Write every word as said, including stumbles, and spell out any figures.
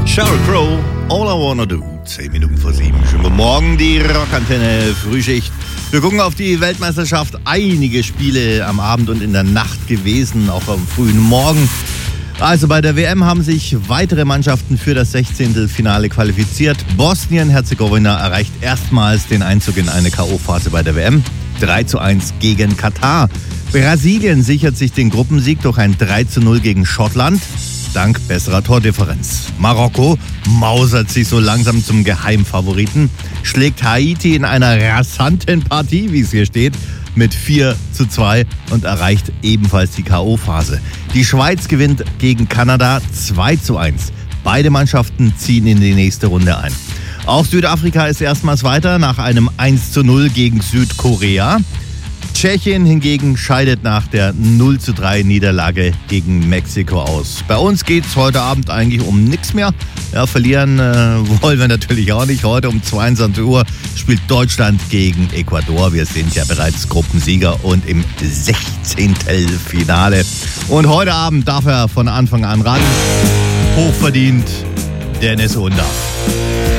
Sheryl Crow, All I Wanna Do. Zehn Minuten vor sieben. Schönen guten Morgen, die Rockantenne Frühschicht. Wir gucken auf die Weltmeisterschaft. Einige Spiele am Abend und in der Nacht gewesen, auch am frühen Morgen. Also bei der W M haben sich weitere Mannschaften für das Sechzehntelfinale qualifiziert. Bosnien-Herzegowina erreicht erstmals den Einzug in eine K O-Phase bei der W M. drei zu eins gegen Katar. Brasilien sichert sich den Gruppensieg durch ein drei zu null gegen Schottland. Dank besserer Tordifferenz. Marokko mausert sich so langsam zum Geheimfavoriten, schlägt Haiti in einer rasanten Partie, wie es hier steht, mit vier zu zwei und erreicht ebenfalls die K O-Phase. Die Schweiz gewinnt gegen Kanada zwei zu eins. Beide Mannschaften ziehen in die nächste Runde ein. Auch Südafrika ist erstmals weiter nach einem eins zu null gegen Südkorea. Tschechien hingegen scheidet nach der null zu drei Niederlage gegen Mexiko aus. Bei uns geht es heute Abend eigentlich um nichts mehr. Ja, verlieren äh, wollen wir natürlich auch nicht. Heute um zweiundzwanzig Uhr spielt Deutschland gegen Ecuador. Wir sind ja bereits Gruppensieger und im Sechzehntelfinale. Und heute Abend darf er von Anfang an ran. Hochverdient Dennis Under.